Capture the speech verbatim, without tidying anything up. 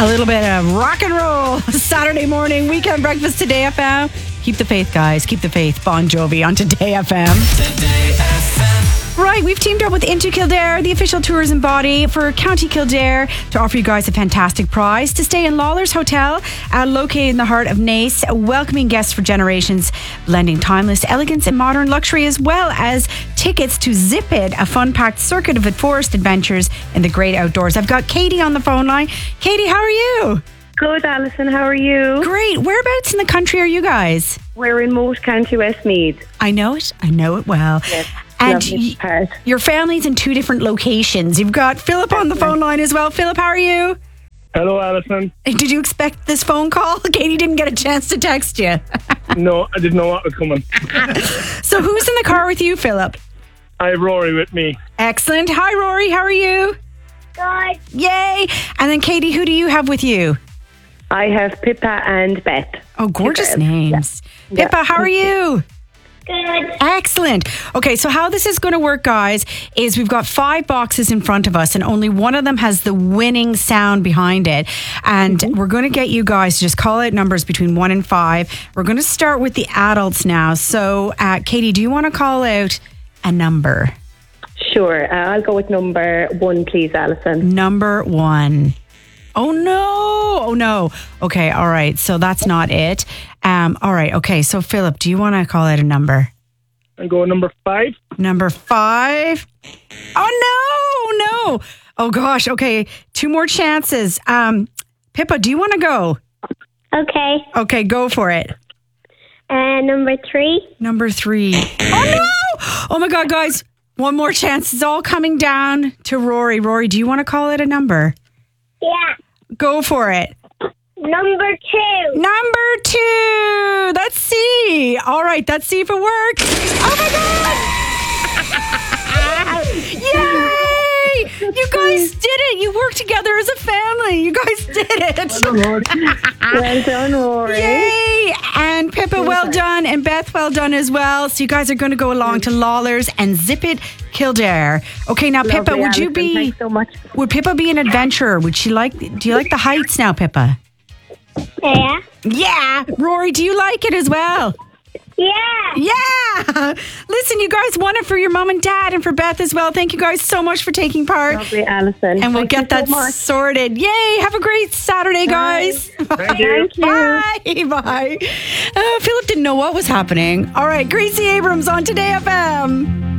A little bit of rock and roll Saturday morning weekend breakfast Today F M. Keep the faith, guys. Keep the faith. Bon Jovi on Today F M. Today F M. Right, we've teamed up with Into Kildare, the official tourism body for County Kildare, to offer you guys a fantastic prize to stay in Lawler's Hotel, uh, located in the heart of Naas, welcoming guests for generations, blending timeless elegance and modern luxury, as well as tickets to Zip It, a fun-packed circuit of forest adventures in the great outdoors. I've got Katie on the phone line. Katie, how are you? Good, Alison. How are you? Great. Whereabouts in the country are you guys? We're in Moat County, Westmeath. I know it. I know it well. Yes. And lovely part. Your family's in two different locations. You've got Philip on the phone line as well. Philip, how are you? Hello, Alison. Did you expect this phone call? Katie didn't get a chance to text you. No, I didn't know what was coming. So who's in the car with you, Philip? I have Rory with me. Excellent. Hi, Rory. How are you? Good. Yay. And then, Katie, who do you have with you? I have Pippa and Beth. Oh, gorgeous Pippa. names. Yeah. Pippa, how are you? Good. Excellent. Okay, so how this is going to work, guys, is we've got five boxes in front of us and only one of them has the winning sound behind it. And mm-hmm. we're going to get you guys to just call out numbers between one and five. We're going to start with the adults now. So, uh, Katie, do you want to call out a number? Sure. Uh, I'll go with number one, please, Alison. Number one. Oh, no. Oh, no. Okay, all right. So that's not it. Um, all right. Okay, so Philip, do you want to call out a number? I'm going number five. Number five. Oh, no, no. Oh, gosh. Okay, two more chances. Um, Pippa, do you want to go? Okay. Okay, go for it. Uh, number three. Number three. Oh, no. Oh, my God, guys. One more chance. It's all coming down to Rory. Rory, do you want to call it a number? Yeah. Go for it. Number two. Number two. That's C. All right, let's see if it works. Oh my God. Yay! You guys did it. You worked together as a family. You guys did it. Well done, Rory. Yay! And Pippa, well done. And Beth, well done as well. So you guys are going to go along to Lawler's and Zip It Kildare. Okay, now Pippa, Lovely, would you Alison. be? Thanks so much. Would Pippa be an adventurer? Would she like? Do you like the heights now, Pippa? Yeah. Yeah. Rory, do you like it as well? Yeah. Yeah. Listen, you guys won it for your mom and dad and for Beth as well. Thank you guys so much for taking part. Lovely, Alison. And we'll Thank get you that so much. sorted. Yay. Have a great Saturday, guys. Thank you. Thank you. Bye. Bye. Uh, Philip didn't know what was happening. All right. Gracie Abrams on Today F M.